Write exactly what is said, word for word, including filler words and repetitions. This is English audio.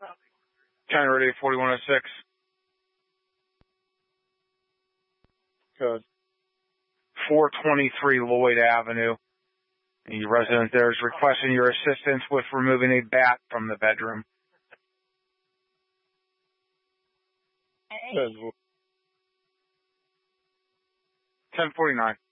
County Radio forty-one oh six. Code. four twenty-three Lloyd Avenue. The resident there is requesting your assistance with removing a bat from the bedroom. ten forty-nine.